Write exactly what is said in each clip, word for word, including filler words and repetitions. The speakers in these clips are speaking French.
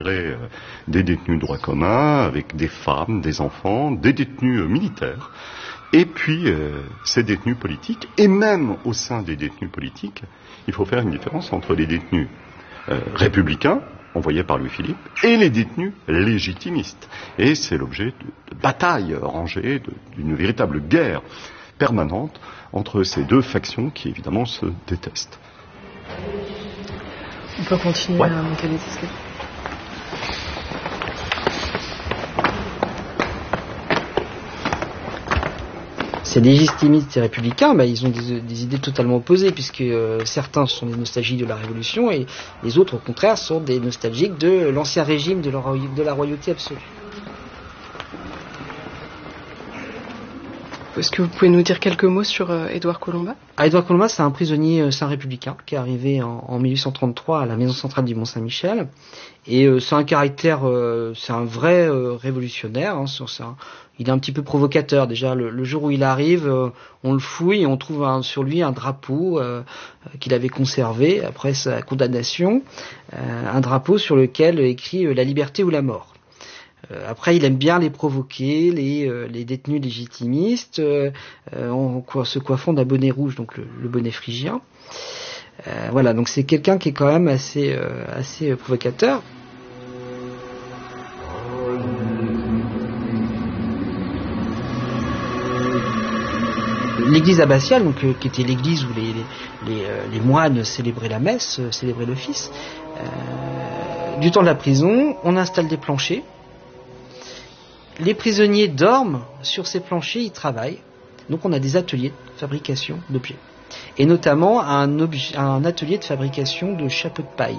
des détenus de droit commun, avec des femmes, des enfants, des détenus militaires, et puis euh, ces détenus politiques, et même au sein des détenus politiques, il faut faire une différence entre les détenus euh, républicains, envoyés par Louis-Philippe, et les détenus légitimistes. Et c'est l'objet de, de batailles rangées, d'une véritable guerre permanente entre ces deux factions qui évidemment se détestent. On peut continuer ouais. à manquer des disques. Ces légitimistes et républicains, bah, ils ont des, des idées totalement opposées, puisque euh, certains sont des nostalgiques de la Révolution et les autres, au contraire, sont des nostalgiques de l'ancien régime de la, de la royauté absolue. Est-ce que vous pouvez nous dire quelques mots sur euh, Édouard Colomba ? ah, Édouard Colomba, c'est un prisonnier, euh, c'est un républicain qui est arrivé en, en mille huit cent trente-trois à la maison centrale du Mont-Saint-Michel. Et euh, c'est un caractère, euh, c'est un vrai euh, révolutionnaire. Hein, sur ça. Il est un petit peu provocateur. Déjà, le, le jour où il arrive, euh, on le fouille et on trouve un, sur lui un drapeau euh, qu'il avait conservé après sa condamnation, euh, un drapeau sur lequel est écrit euh, « La liberté ou la mort ». Après, il aime bien les provoquer, les, euh, les détenus légitimistes, euh, en quoi, se coiffant d'un bonnet rouge, donc le, le bonnet phrygien. Euh, voilà, donc c'est quelqu'un qui est quand même assez, euh, assez provocateur. L'église abbatiale, donc, euh, qui était l'église où les, les, les, euh, les moines célébraient la messe, euh, célébraient l'office, euh, du temps de la prison, on installe des planchers. Les prisonniers dorment sur ces planchers, ils travaillent. Donc on a des ateliers de fabrication d'objets. Et notamment un, objet, un atelier de fabrication de chapeaux de paille.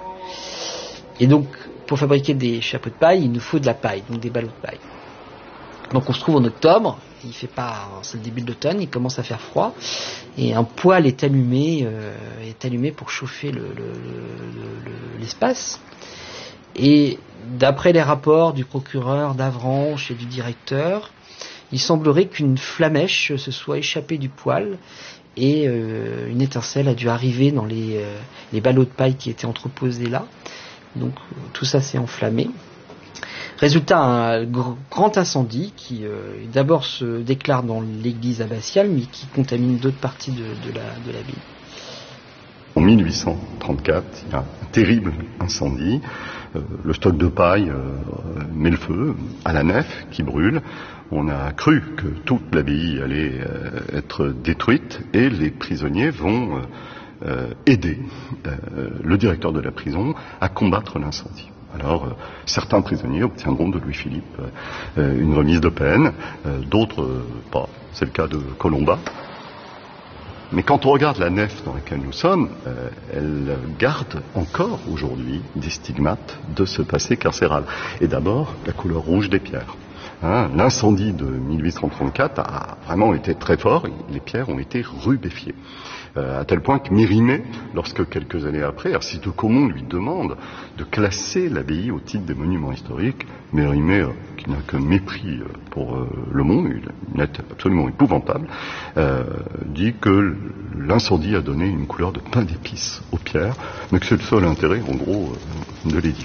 Et donc, pour fabriquer des chapeaux de paille, il nous faut de la paille, donc des ballots de paille. Donc on se trouve en octobre, il fait pas, c'est le début de l'automne, il commence à faire froid, et un poêle est allumé, euh, est allumé pour chauffer le, le, le, le, l'espace. Et d'après les rapports du procureur d'Avranches et du directeur, il semblerait qu'une flamèche se soit échappée du poêle et euh, une étincelle a dû arriver dans les, euh, les ballots de paille qui étaient entreposés là. Donc tout ça s'est enflammé. Résultat, un grand incendie qui euh, d'abord se déclare dans l'église abbatiale mais qui contamine d'autres parties de, de, la, de l'abbaye. En mille huit cent trente-quatre, il y a un terrible incendie. Euh, le stock de paille euh, met le feu à la nef qui brûle. On a cru que toute l'abbaye allait euh, être détruite et les prisonniers vont euh, aider euh, le directeur de la prison à combattre l'incendie. Alors, euh, certains prisonniers obtiendront de Louis-Philippe euh, une remise de peine, euh, d'autres euh, pas. C'est le cas de Colomba. Mais quand on regarde la nef dans laquelle nous sommes, euh, elle garde encore aujourd'hui des stigmates de ce passé carcéral. Et d'abord, la couleur rouge des pierres. Hein, l'incendie de mille huit cent trente-quatre a vraiment été très fort, les pierres ont été rubéfiées. Euh, à tel point que Mérimée, lorsque quelques années après, Arcite de Caumont lui demande de classer l'abbaye au titre des monuments historiques, Mérimée, euh, qui n'a qu'un mépris euh, pour euh, le monde, une lettre absolument épouvantable, euh, dit que l'incendie a donné une couleur de pain d'épices aux pierres, mais que c'est le seul intérêt, en gros, euh, de l'édifice.